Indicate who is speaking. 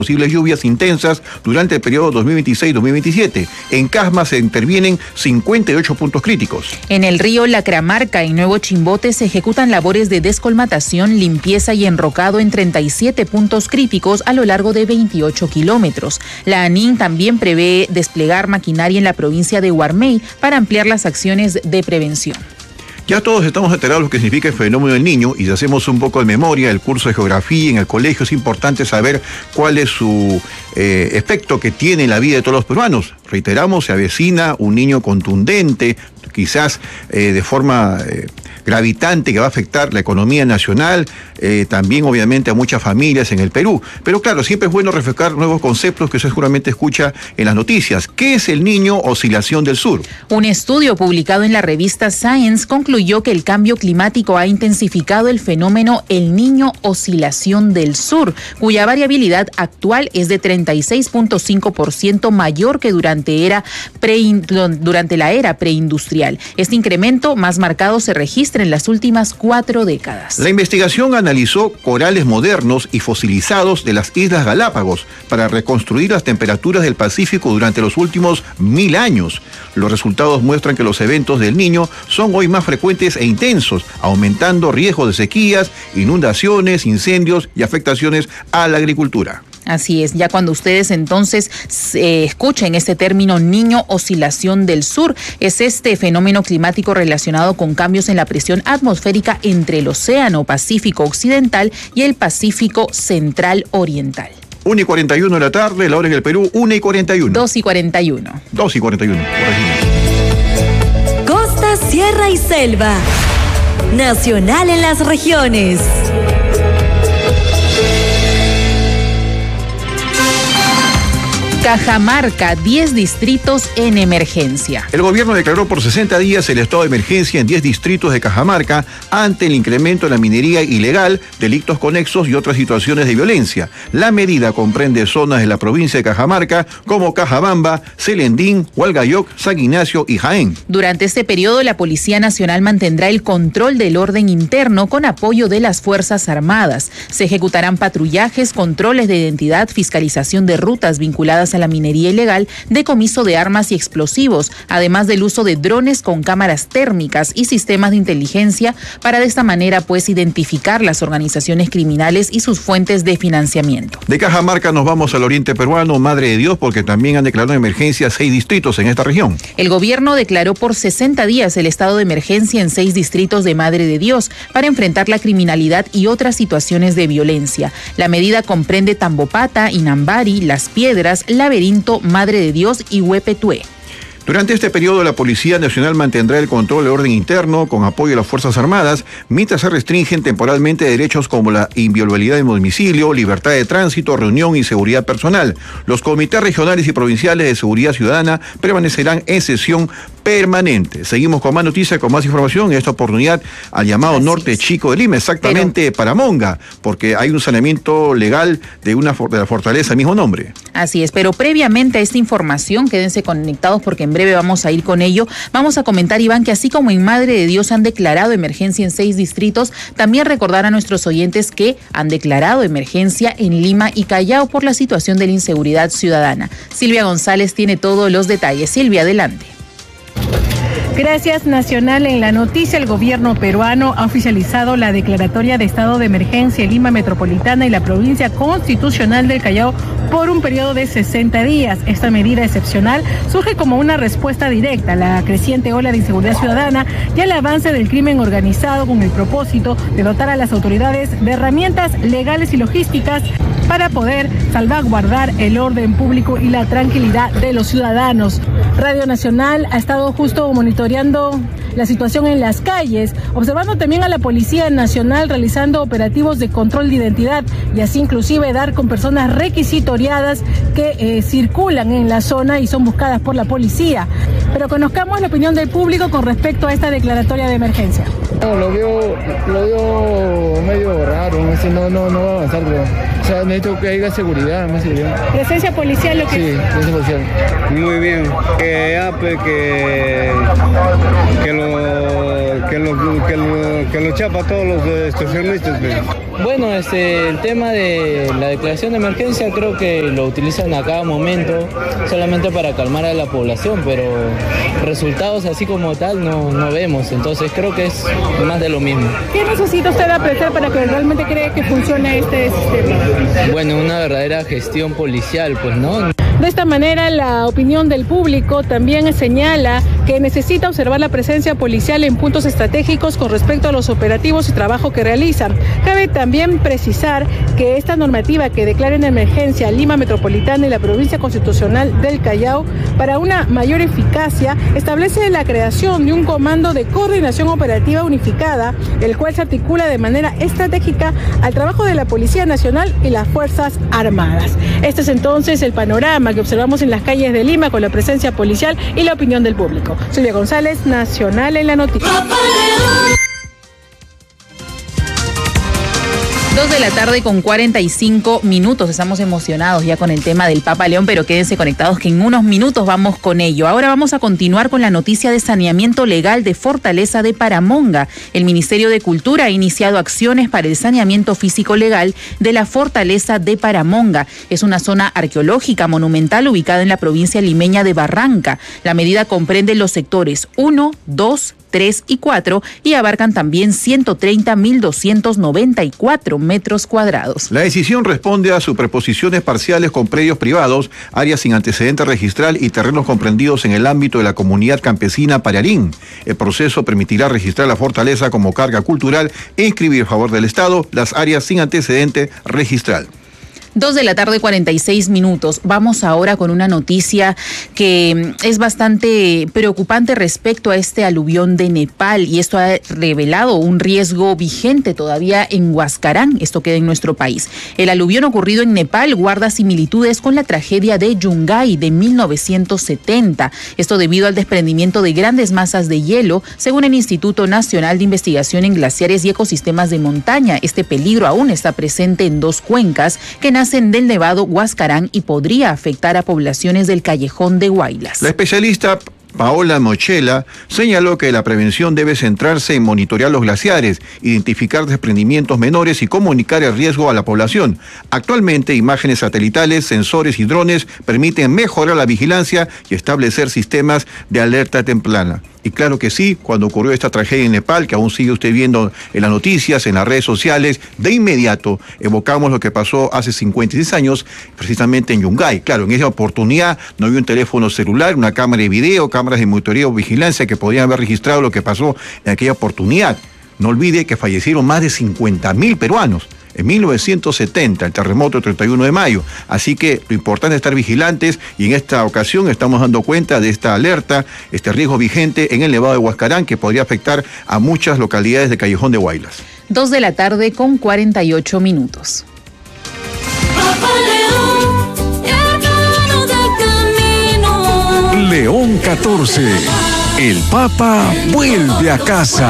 Speaker 1: posibles lluvias intensas durante el periodo 2026-2027. En Casma se intervienen 58 puntos críticos.
Speaker 2: En el río Lacramarca, en Nuevo Chimbote, se ejecutan labores de descolmatación, limpieza y enrocado en 37 puntos críticos a lo largo de 28 kilómetros. La ANIN también prevé desplegar maquinaria en la provincia de Guarmey para ampliar las acciones de prevención.
Speaker 1: Ya todos estamos enterados de lo que significa el fenómeno del Niño, y si hacemos un poco de memoria, el curso de geografía en el colegio, es importante saber cuál es su efecto que tiene en la vida de todos los peruanos. Reiteramos, se avecina un niño contundente, quizás de forma gravitante, que va a afectar la economía nacional, también obviamente a muchas familias en el Perú. Pero claro, siempre es bueno refrescar nuevos conceptos que usted seguramente escucha en las noticias. ¿Qué es el Niño Oscilación del Sur?
Speaker 2: Un estudio publicado en la revista Science concluyó que el cambio climático ha intensificado el fenómeno El Niño Oscilación del Sur, cuya variabilidad actual es de 36.5% mayor que durante la era preindustrial. Este incremento más marcado se registra en las últimas 4 décadas.
Speaker 1: La investigación analizó corales modernos y fosilizados de las Islas Galápagos para reconstruir las temperaturas del Pacífico durante los últimos 1000 años. Los resultados muestran que los eventos del Niño son hoy más frecuentes e intensos, aumentando riesgos de sequías, inundaciones, incendios y afectaciones a la agricultura.
Speaker 2: Así es, ya cuando ustedes entonces escuchen este término Niño Oscilación del Sur, es este fenómeno climático relacionado con cambios en la presión atmosférica entre el Océano Pacífico Occidental y el Pacífico Central Oriental.
Speaker 1: 1:41 de la tarde, la hora en el Perú, 1:41.
Speaker 2: 2:41.
Speaker 1: 2:41, corregimos.
Speaker 3: Costa, sierra y selva. Nacional en las regiones.
Speaker 2: Cajamarca, 10 distritos en emergencia.
Speaker 1: El gobierno declaró por 60 días el estado de emergencia en 10 distritos de Cajamarca ante el incremento de la minería ilegal, delitos conexos y otras situaciones de violencia. La medida comprende zonas de la provincia de Cajamarca como Cajabamba, Celendín, Hualgayoc, San Ignacio y Jaén.
Speaker 2: Durante este periodo, la Policía Nacional mantendrá el control del orden interno con apoyo de las Fuerzas Armadas. Se ejecutarán patrullajes, controles de identidad, fiscalización de rutas vinculadas a la minería ilegal, decomiso de armas y explosivos, además del uso de drones con cámaras térmicas y sistemas de inteligencia para de esta manera identificar las organizaciones criminales y sus fuentes de financiamiento.
Speaker 1: De Cajamarca nos vamos al oriente peruano, Madre de Dios, porque también han declarado emergencia 6 distritos en esta región.
Speaker 2: El gobierno declaró por 60 días el estado de emergencia en 6 distritos de Madre de Dios para enfrentar la criminalidad y otras situaciones de violencia. La medida comprende Tambopata, Inambari, Las Piedras, Laberinto, Madre de Dios y Huepetué.
Speaker 1: Durante este periodo, la Policía Nacional mantendrá el control del orden interno con apoyo de las Fuerzas Armadas, mientras se restringen temporalmente derechos como la inviolabilidad de domicilio, libertad de tránsito, reunión y seguridad personal. Los comités regionales y provinciales de seguridad ciudadana permanecerán en sesión permanente. Seguimos con más noticias, con más información, en esta oportunidad al llamado Norte Chico de Lima, exactamente para Monga, porque hay un saneamiento legal de la fortaleza del mismo nombre.
Speaker 2: Así es, pero previamente a esta información, quédense conectados porque en breve vamos a ir con ello. Vamos a comentar, Iván, que así como en Madre de Dios han declarado emergencia en 6 distritos, también recordar a nuestros oyentes que han declarado emergencia en Lima y Callao por la situación de la inseguridad ciudadana. Silvia González tiene todos los detalles. Silvia, adelante.
Speaker 4: Gracias, Nacional. En la noticia, el gobierno peruano ha oficializado la declaratoria de estado de emergencia en Lima Metropolitana y la provincia constitucional del Callao por un periodo de 60 días. Esta medida excepcional surge como una respuesta directa a la creciente ola de inseguridad ciudadana y al avance del crimen organizado, con el propósito de dotar a las autoridades de herramientas legales y logísticas para poder salvaguardar el orden público y la tranquilidad de los ciudadanos. Radio Nacional ha estado justo monitoreando la situación en las calles, observando también a la Policía Nacional realizando operativos de control de identidad y así inclusive dar con personas requisitoriadas que circulan en la zona y son buscadas por la policía. Pero conozcamos la opinión del público con respecto a esta declaratoria de emergencia.
Speaker 5: No, lo veo medio raro, no va a avanzar, creo. sea, necesito que haya seguridad, más seguridad.
Speaker 4: Presencia policial, lo que...
Speaker 5: Sí, presencia policial.
Speaker 6: Muy bien. Que lo chapa a todos los extorsionistas.
Speaker 7: Bueno, el tema de la declaración de emergencia creo que lo utilizan a cada momento solamente para calmar a la población, pero resultados así como tal no vemos, entonces creo que es más de lo mismo.
Speaker 4: ¿Qué necesita usted apreciar para que realmente cree que funcione este sistema?
Speaker 7: Bueno, una verdadera gestión policial, pues, ¿no?
Speaker 4: De esta manera, la opinión del público también señala que necesita observar la presencia policial en puntos estratégicos con respecto a los operativos y trabajo que realizan. Cabe también precisar que esta normativa que declara en emergencia a Lima Metropolitana y la Provincia Constitucional del Callao para una mayor eficacia establece la creación de un comando de coordinación operativa unificada, el cual se articula de manera estratégica al trabajo de la Policía Nacional y las Fuerzas Armadas. Este es entonces el panorama que observamos en las calles de Lima con la presencia policial y la opinión del público. Silvia González, Nacional en la Noticia.
Speaker 2: 2 de la tarde con 45 minutos. Estamos emocionados ya con el tema del Papa León, pero quédense conectados que en unos minutos vamos con ello. Ahora vamos a continuar con la noticia de saneamiento legal de Fortaleza de Paramonga. El Ministerio de Cultura ha iniciado acciones para el saneamiento físico legal de la Fortaleza de Paramonga. Es una zona arqueológica monumental ubicada en la provincia limeña de Barranca. La medida comprende los sectores 1, 2, 3 y 4 y abarcan también 130.294 metros cuadrados.
Speaker 1: La decisión responde a superposiciones parciales con predios privados, áreas sin antecedente registral y terrenos comprendidos en el ámbito de la comunidad campesina Pararín. El proceso permitirá registrar la fortaleza como carga cultural e inscribir a favor del Estado las áreas sin antecedente registral.
Speaker 2: 2 de la tarde, 46 minutos. Vamos ahora con una noticia que es bastante preocupante respecto a este aluvión de Nepal, y esto ha revelado un riesgo vigente todavía en Huascarán. Esto queda en nuestro país. El aluvión ocurrido en Nepal guarda similitudes con la tragedia de Yungay de 1970. Esto debido al desprendimiento de grandes masas de hielo, según el Instituto Nacional de Investigación en Glaciares y Ecosistemas de Montaña. Este peligro aún está presente en 2 cuencas que nacen del Nevado Huascarán y podría afectar a poblaciones del Callejón de Huaylas.
Speaker 1: La especialista Paola Mochela señaló que la prevención debe centrarse en monitorear los glaciares, identificar desprendimientos menores y comunicar el riesgo a la población. Actualmente, imágenes satelitales, sensores y drones permiten mejorar la vigilancia y establecer sistemas de alerta temprana. Y claro que sí, cuando ocurrió esta tragedia en Nepal, que aún sigue usted viendo en las noticias, en las redes sociales, de inmediato evocamos lo que pasó hace 56 años, precisamente en Yungay. Claro, en esa oportunidad no había un teléfono celular, una cámara de video, cámaras de monitoreo o vigilancia que podían haber registrado lo que pasó en aquella oportunidad. No olvide que fallecieron más de 50.000 peruanos en 1970, el terremoto del 31 de mayo. Así que lo importante es estar vigilantes, y en esta ocasión estamos dando cuenta de esta alerta, este riesgo vigente en el Nevado de Huascarán, que podría afectar a muchas localidades de Callejón de Huaylas.
Speaker 2: 2 de la tarde con 48 minutos.
Speaker 8: León 14. El Papa vuelve a casa.